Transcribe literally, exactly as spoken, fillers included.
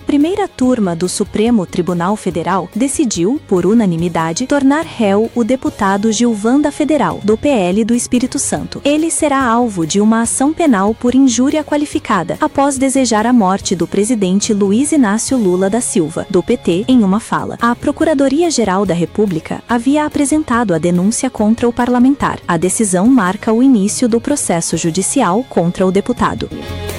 primeira turma do Supremo Tribunal Federal decidiu, por unanimidade, tornar réu o deputado Gilvan Federal, do P L do Espírito Santo. Ele será alvo de uma ação penal por injúria qualificada, após desejar a morte do presidente Luiz Inácio Lula da Silva, do P T, em uma fala. A Procuradoria-Geral da República havia apresentado a denúncia contra o parlamentar. A decisão marca o início do processo judicial contra o deputado.